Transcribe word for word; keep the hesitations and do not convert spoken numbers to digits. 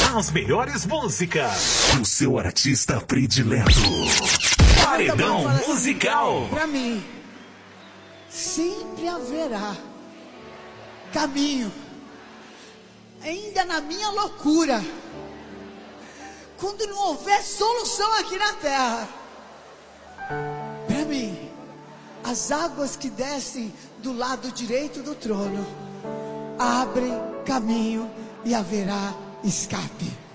As melhores músicas. O seu artista predileto. Paredão musical. Pra mim, sempre haverá caminho, ainda na minha loucura, quando não houver solução aqui na terra. Pra mim, as águas que descem do lado direito do trono abrem caminho e haverá escape.